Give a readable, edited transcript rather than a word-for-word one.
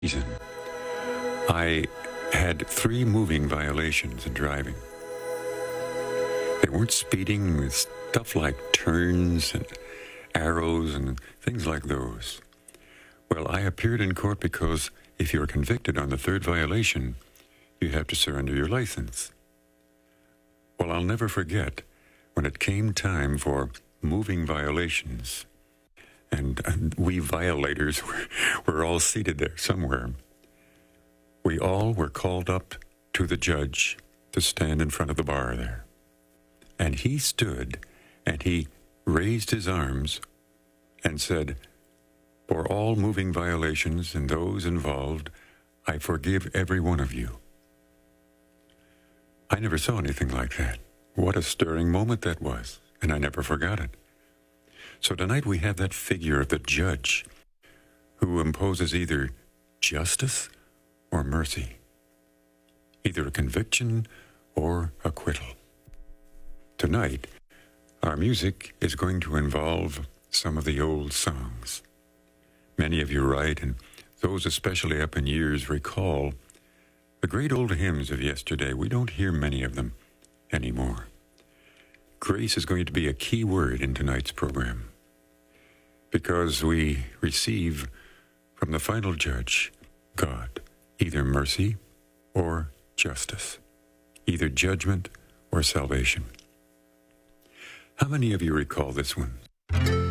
reason, I had 3 moving violations in driving. They weren't speeding with stuff like turns and arrows and things like those. Well, I appeared in court because if you're convicted on the 3rd violation, you have to surrender your license. Well, I'll never forget when it came time for moving violations, and we violators were all seated there somewhere. We all were called up to the judge to stand in front of the bar there. And he stood and he raised his arms and said, "For all moving violations and those involved, I forgive every one of you." I never saw anything like that. What a stirring moment that was, and I never forgot it. So tonight we have that figure of the judge who imposes either justice or mercy, either a conviction or acquittal. Tonight, our music is going to involve some of the old songs. Many of you write, and those especially up in years recall the great old hymns of yesterday. We don't hear many of them anymore. Grace is going to be a key word in tonight's program, because we receive from the final judge, God, either mercy or justice, either judgment or salvation. How many of you recall this one?